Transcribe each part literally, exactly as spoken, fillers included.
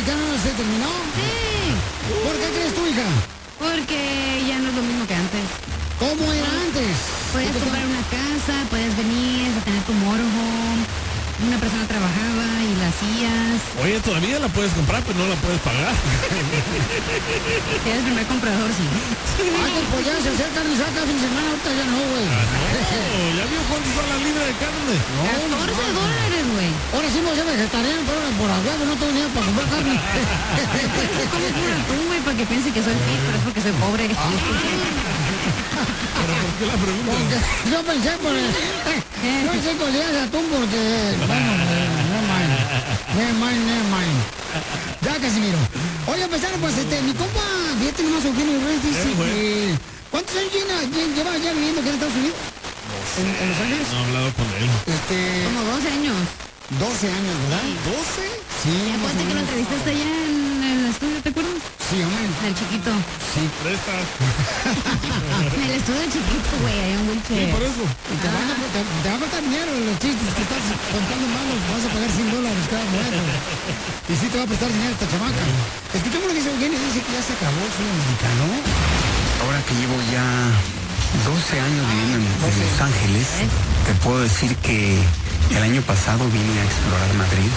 americano se terminó? Sí. ¿Por qué crees tú, hija? Porque ya no es lo mismo que antes. ¿Cómo era antes? Puedes comprar una casa, puedes venir a tener tu motorhome. Una persona trabajaba y la hacías. Oye, todavía la puedes comprar, pero no la puedes pagar. Si eres el primer comprador, sí. Ah, pues ya se acerca carne saca fin de semana, ahorita ya no, güey. Ah, no, ¿ya vio cuánto son las libras de carne? No, catorce no. dólares, güey. Ahora sí me voy a ser vegetariano, pero ahora por agua no tengo dinero para comprar carne. Como puro atún, güey, para que piense que soy fit, pero es porque soy pobre. ¿Pero por qué la pregunta? Porque yo pensé por el... Yo pensé que olías atún porque... Bueno, no mind. Never mind, never mind. Ya, Casimiro. Oye, empezaron, pues, este, mi compa, fíjate nomás, Eugenio Reyes dice Eh, güey. que... ¿Cuántos años lleva, lleva ya viviendo aquí en Estados Unidos? ¿En, en Los Ángeles? No he hablado con él. Este... Como doce años. doce años, ¿verdad? ¿doce? Sí, ¿Y más o acuérdate que lo menos. entrevistaste allá en el estudio, te acuerdas? Sí, hombre. Del chiquito. Sí. Prestas. En el estudio del chiquito, güey, hay un Sí, wheelchair. por eso. Y te, van a, te, te va a faltar dinero los chistes que estás contando malos, vas a pagar cien dólares cada momento. Y sí te va a prestar dinero esta chamaca. Escuchemos lo que dice Eugenio, dice que ya se acabó el sueño americano. Ahora que llevo ya doce años viviendo en, en Los Ángeles, te puedo decir que el año pasado vine a explorar Madrid.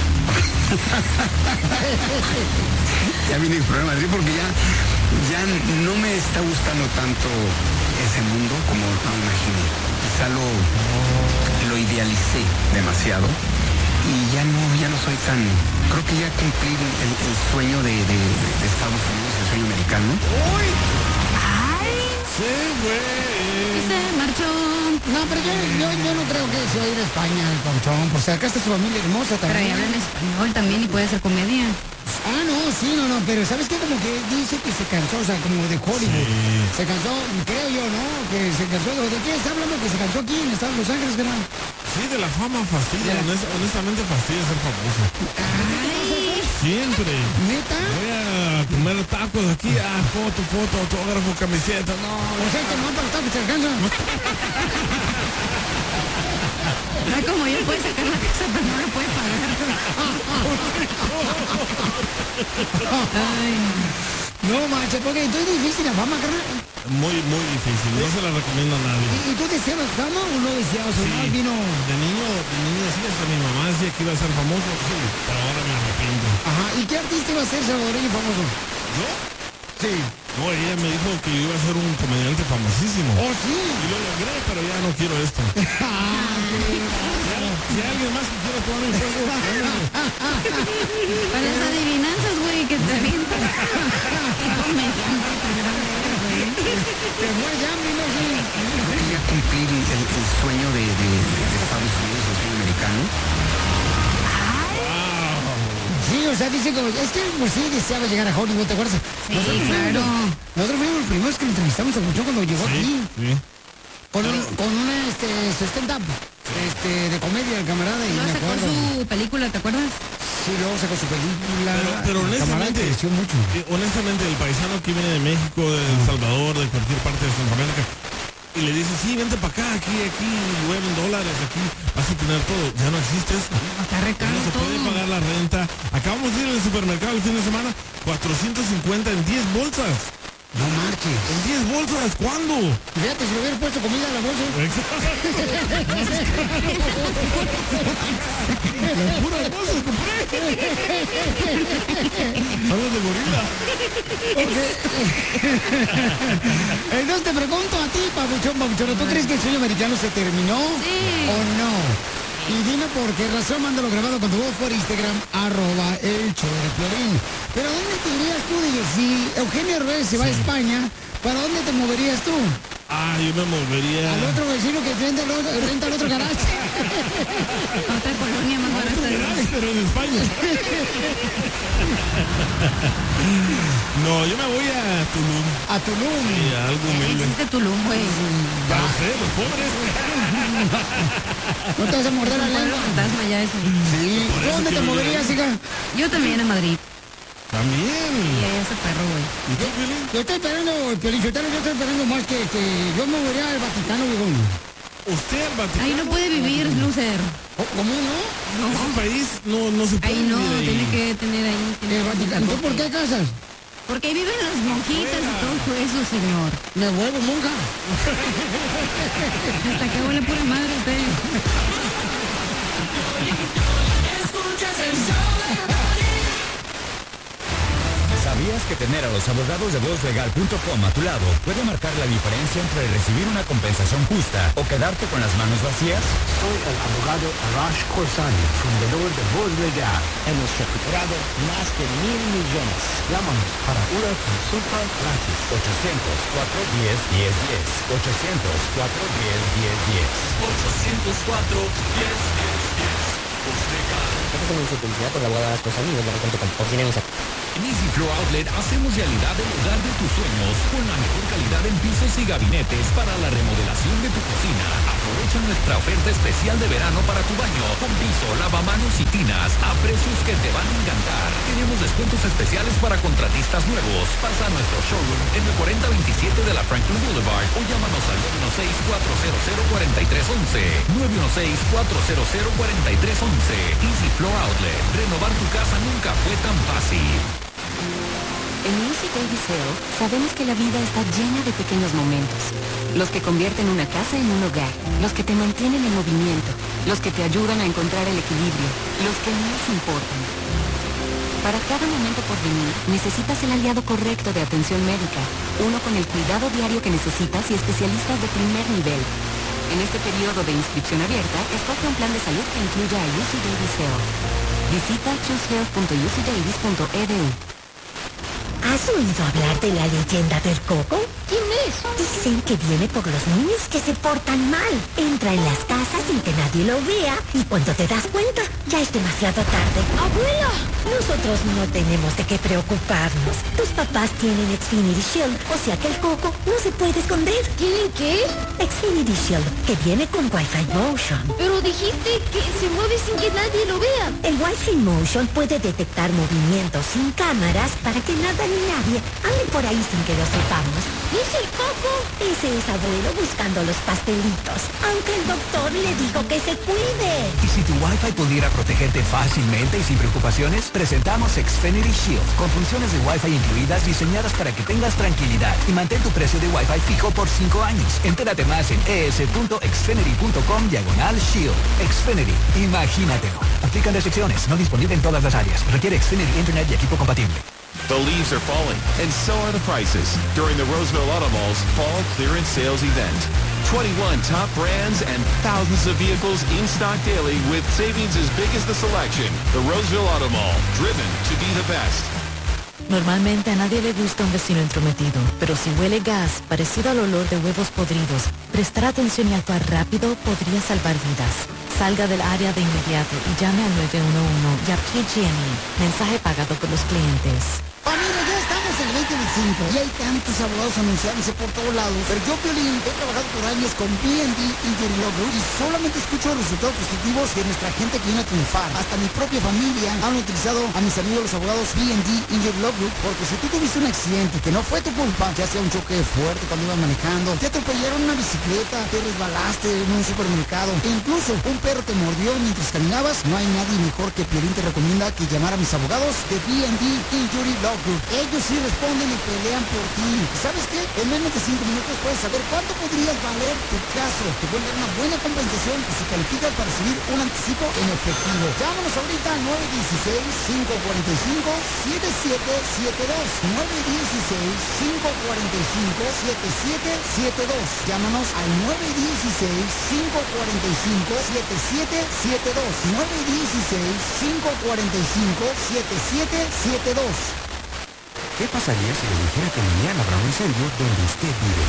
Ya vine a explorar Madrid porque ya, ya no me está gustando tanto ese mundo como lo imaginé. Quizá lo, lo idealicé demasiado y ya no, ya no soy tan... Creo que ya cumplí el, el sueño de, de, de Estados Unidos, el sueño americano. ¡Ay! Sí, güey. Se marchó. No, pero yo, yo, yo no creo que se va a ir a España el Pauchón, pues acá está su familia hermosa Pero también. ahí hablan español también y puede ser comedia. Ah, no, sí, no, no, pero ¿sabes qué? Como que dice que se cansó, o sea, como de Hollywood. Sí. Se cansó, creo yo, ¿no? Que se cansó de... ¿De qué está hablando? Que se cansó aquí en Estados Los Ángeles, ¿verdad? Sí, de la fama fastidia. honest- honestamente fastidia ser famoso. Ay. Siempre. ¿Neta? Voy a comer tacos aquí. Ah, foto, foto, autógrafo, camiseta. No. O sea, que no para estar que se alcanza. No es como yo, puede sacar la casa, pero no la puede pagar. Ay. No, mancha, porque entonces es difícil la fama, carnal. Muy, muy difícil. No se la recomiendo a nadie. ¿Y, y tú deseabas fama o no deseabas? ¿O Sí. no vino? De niño, de niño sí, hasta mi mamá decía que iba a ser famoso. Sí, pero ahora me arrepiento. Ajá, ¿y qué artista iba a ser salvadoreño famoso? ¿Yo? Sí. No, ella me dijo que yo iba a ser un comediante famosísimo. ¿Oh, sí? Y lo logré, pero ya no quiero esto. Si hay alguien más que quiera tomar un juego, Para las adivinanzas, güey, que te avientan. Que fue ya, vino, sí. Quería cumplir el, el sueño de, de, de Estados Unidos, el sueño americano. Sí, o sea, dice como, es que pues sí deseaba llegar a Hollywood, ¿te acuerdas? Sí, claro. Nosotros fuimos los primeros que entrevistamos a Mucho cuando llegó aquí. sí, sí. Con, un, con una, este, su stand-up, este, de comedia, el camarada, y Luego me sacó acuerdo. su película, ¿te acuerdas? Sí, luego sacó su película. Pero, pero el camarada honestamente, creció mucho. eh, honestamente, el paisano que viene de México, de El Salvador, de cualquier parte de Centroamérica, y le dice, sí, vente para acá, aquí, aquí, llueven dólares, aquí, vas a tener todo. Ya no existes. Está Ya recaro no se puede todo. pagar la renta. Acabamos de ir al supermercado el fin de semana, cuatrocientos cincuenta en diez bolsas. No marches. ¿En diez bolsas? ¿Cuándo? Fíjate, si le hubiera puesto comida a la bolsa. Las puras bolsas compré. Hablas de gorila. Entonces te pregunto a ti, Pabuchón, Pabuchón, ¿tú crees que el sueño americano se terminó? Sí. ¿O no? Y dime por qué razón, mándalo grabado cuando vos por Instagram, arroba el show de Piolín. Pero ¿dónde te irías tú, dije? Si Eugenio Reyes se va a España, ¿para dónde te moverías tú? Ah, yo me movería. Al otro vecino que renta el otro, renta el otro garaje. Otra colonia más barata de Ay, pero en España. No, yo me voy a Tulum. A Tulum. Y a algo humilde. Existe Tulum, güey. Para usted, los pobres. No te vas a morder la Un pueblo lengua. fantasma ya eso. Sí. Por ¿Tú eso dónde te quiero ir moverías, ahí. hija? Yo también a Madrid. También. Y ahí ese perro, güey. ¿Y tú, Piolín? Yo estoy esperando, Piolín Sotelo, yo estoy esperando más que, que yo me movería al Vaticano, viejón. ¿Usted al Vaticano? Ahí no puede vivir, loser. ¿Cómo no? No. un país no, no se puede Ahí no, vivir ahí. tiene que tener ahí. tiene El que- Vaticano. ¿Tú por qué casas? Porque ahí viven las monjitas y todo eso, señor. Me vuelvo monja. Hasta que huele pura madre usted. ¿Sabías que tener a los abogados de voz legal punto com a tu lado puede marcar la diferencia entre recibir una compensación justa o quedarte con las manos vacías? Soy el abogado Arash Khorsani, fundador de Voz Legal. Hemos recuperado más de mil millones. Llámanos para una consulta gratis. ochocientos, cuatro diez, diez diez. ochocientos, cuatro diez, diez diez. ochocientos cuatro, diez diez diez. Voz Legal. Esta es una publicidad por la abogada Arash Khorsani, voz legal punto com. Oficina en Usa- En Easy Floor Outlet hacemos realidad el hogar de tus sueños con la mejor calidad en pisos y gabinetes para la remodelación de tu cocina. Aprovecha nuestra oferta especial de verano para tu baño con piso, lavamanos y tinas a precios que te van a encantar. Tenemos descuentos especiales para contratistas nuevos. Pasa a nuestro showroom en el cuarenta veintisiete de la Franklin Boulevard o llámanos al nueve uno seis, cuatro cero cero, cuatro tres uno uno. nueve uno seis, cuatro cero cero, cuatro tres uno uno. Easy Floor Outlet. Renovar tu casa nunca fue tan fácil. En Music Baby Sale sabemos que la vida está llena de pequeños momentos. Los que convierten una casa en un hogar, los que te mantienen en movimiento, los que te ayudan a encontrar el equilibrio, los que más importan. Para cada momento por venir, necesitas el aliado correcto de atención médica, uno con el cuidado diario que necesitas y especialistas de primer nivel. En este periodo de inscripción abierta, escoge un plan de salud que incluya a U C Baby Sale. Visita choose health punto u c davis punto e d u. ¿Has oído hablar de la leyenda del coco? ¿Quién es? Dicen que viene por los niños que se portan mal. Entra en las casas sin que nadie lo vea y cuando te das cuenta, ya es demasiado tarde. ¡Abuela! Nosotros no tenemos de qué preocuparnos. Tus papás tienen Xfinity Shield, o sea que el coco no se puede esconder. ¿Tienen qué? Xfinity Shield, que viene con Wi-Fi Motion. Pero dijiste que se mueve sin que nadie lo vea. El Wi-Fi Motion puede detectar movimientos sin cámaras para que nada ni nadie ande por ahí sin que lo sepamos. ¿Es el coco? Ese es abuelo buscando los pastelitos, aunque el doctor le dijo que se cuide. Y si tu Wi-Fi pudiera protegerte fácilmente y sin preocupaciones, presentamos Xfinity Shield, con funciones de Wi-Fi incluidas diseñadas para que tengas tranquilidad y mantén tu precio de Wi-Fi fijo por cinco años. Entérate más en es.xfinity.com diagonal Shield. Xfinity, imagínatelo. Aplican restricciones, no disponible en todas las áreas. Requiere Xfinity Internet y equipo compatible. The leaves are falling, and so are the prices during the Roseville Auto Mall's Fall Clearance Sales event. twenty-one top brands and thousands of vehicles in stock daily with savings as big as the selection. The Roseville Auto Mall, driven to be the best. Normalmente a nadie le gusta un vecino entrometido, pero si huele gas parecido al olor de huevos podridos, prestar atención y actuar rápido podría salvar vidas. Salga del área de inmediato y llame al nueve uno uno y a P G and E. Mensaje pagado por los clientes. Familia, ya estamos en el veinte veinticinco y hay tantos abogados anunciándose por todos lados. Pero yo, Piolín, he trabajado por años con B and D Injury Law Group y solamente escucho los resultados positivos de nuestra gente que viene a triunfar. Hasta mi propia familia han utilizado a mis amigos los abogados B and D Injury Law Group, porque si tú tuviste un accidente que no fue tu culpa, ya sea un choque fuerte cuando ibas manejando, te atropellaron una bicicleta, te resbalaste en un supermercado, e incluso un perro te mordió mientras caminabas, no hay nadie mejor que Piolín te recomienda que llamar a mis abogados de B and D Injury Law Group. Ellos sí responden y pelean por ti. ¿Y sabes qué? En menos de cinco minutos puedes saber cuánto podrías valer tu caso. Te pueden dar una buena compensación y si calificas para recibir un anticipo en efectivo. Llámanos ahorita al nueve uno seis, cinco cuatro cinco, siete siete siete dos. nueve uno seis, cinco cuatro cinco, siete siete siete dos. Llámanos al nueve uno seis, cinco cuatro cinco, siete siete siete dos. nueve uno seis, cinco cuatro cinco, siete siete siete dos. ¿Qué pasaría si le dijera que mañana habrá un incendio donde usted vive?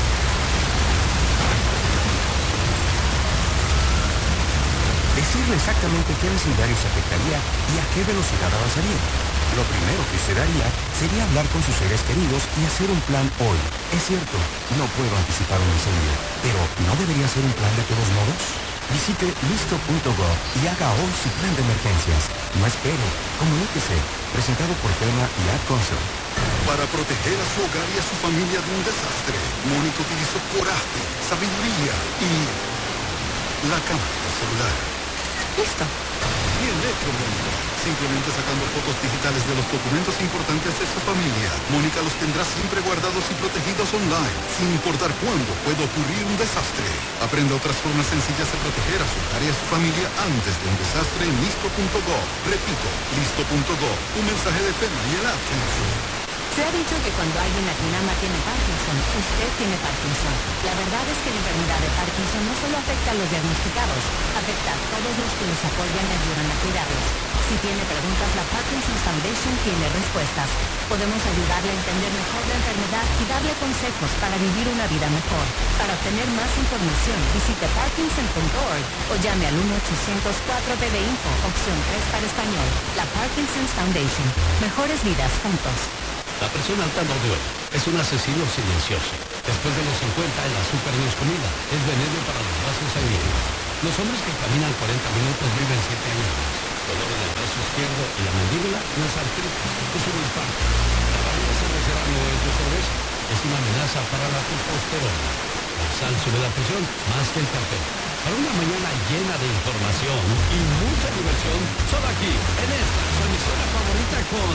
Decirle exactamente qué vecindario se afectaría y a qué velocidad avanzaría. Lo primero que usted haría sería hablar con sus seres queridos y hacer un plan hoy. Es cierto, no puedo anticipar un incendio, pero ¿no debería ser un plan de todos modos? Visite listo punto gov y haga hoy su plan de emergencias. No espere, comuníquese. Presentado por FEMA y Ad Council. Para proteger a su hogar y a su familia de un desastre, Mónica utilizó coraje, sabiduría y la cámara del celular. Listo. Bien hecho, Mónica. Simplemente sacando fotos digitales de los documentos importantes de su familia, Mónica los tendrá siempre guardados y protegidos online, sin importar cuándo pueda ocurrir un desastre. Aprenda otras formas sencillas de proteger a su hogar y a su familia antes de un desastre en listo punto gov. Repito, listo punto gov. Un mensaje de FEMA y el app. Se ha dicho que cuando alguien aquí en ama tiene Parkinson, usted tiene Parkinson. La verdad es que la enfermedad de Parkinson no solo afecta a los diagnosticados, afecta a todos los que los apoyan y ayudan a cuidarlos. Si tiene preguntas, la Parkinson Foundation tiene respuestas. Podemos ayudarle a entender mejor la enfermedad y darle consejos para vivir una vida mejor. Para obtener más información, visite parkinson punto org o llame al uno ochocientos cuatro P D Info, opción tres para español. La Parkinson Foundation. Mejores vidas juntos. La persona al tanto de hoy es un asesino silencioso. Después de los cincuenta, el azúcar no es comida, es veneno para los vasos sanguíneos. Los hombres que caminan cuarenta minutos viven siete años más. Dolor en el brazo izquierdo y la mandíbula no es artritis, es un infarto. La variedad cervecera no es de cerveza, es una amenaza para la testosterona. La sal sube la presión más que el café. Para una mañana llena de información y mucha diversión, solo aquí, en esta, su emisora favorita con...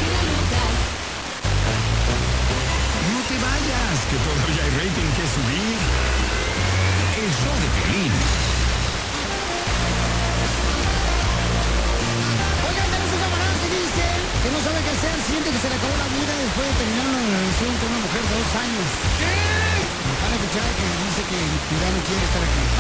No te vayas, que todavía hay rating que subir. El show de Piolín. Oigan, tenemos un camarada que dice que no sabe qué hacer, siente que se le acabó la vida después de terminar una relación con una mujer de dos años. ¿Qué? Van a escuchar que dice que ya no quiere estar aquí.